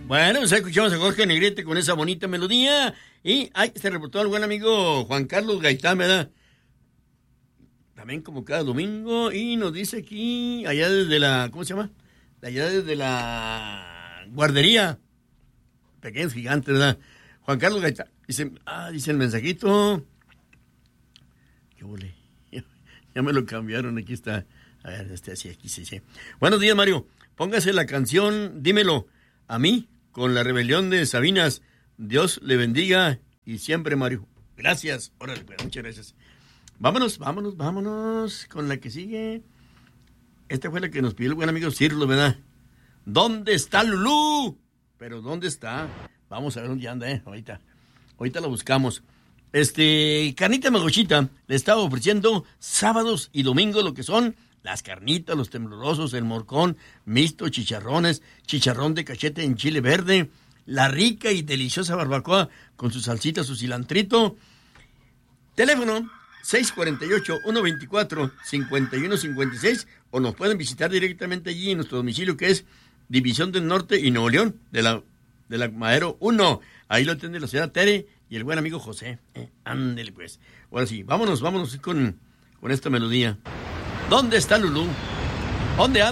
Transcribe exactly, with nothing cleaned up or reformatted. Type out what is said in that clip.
Bueno, pues escuchamos a Jorge Negrete con esa bonita melodía. Y ay, se reportó el buen amigo Juan Carlos Gaitán, ¿verdad? También como cada domingo. Y nos dice aquí, allá desde la, ¿cómo se llama? Allá desde la guardería. Pequeños gigantes, ¿verdad? Juan Carlos Gaitán. Dice, ah, dice el mensajito. ¿Qué volé? Ya me lo cambiaron, aquí está. A ver, este así, aquí sí, sí. Buenos días, Mario. Póngase la canción, dímelo, a mí, con la rebelión de Sabinas. Dios le bendiga y siempre, Mario. Gracias. Órale, pues, muchas gracias. Vámonos, vámonos, vámonos con la que sigue. Esta fue la que nos pidió el buen amigo Cirlo, ¿verdad? ¿Dónde está Lulú? Pero ¿dónde está? Vamos a ver dónde anda, ¿eh? Ahorita, ahorita la buscamos. Este, Carnita Magochita le estaba ofreciendo sábados y domingos lo que son las carnitas, los temblorosos, el morcón, mixto, chicharrones, chicharrón de cachete en chile verde, la rica y deliciosa barbacoa con su salsita, su cilantrito. Teléfono seis cuatro ocho, uno dos cuatro, cinco uno cinco seis o nos pueden visitar directamente allí en nuestro domicilio que es División del Norte y Nuevo León, de la, de la Madero uno. Ahí lo atiende la señora Tere y el buen amigo José. Eh, ándele pues. Ahora sí, vámonos, vámonos con, con esta melodía. ¿Dónde está Lulú? ¿Dónde anda?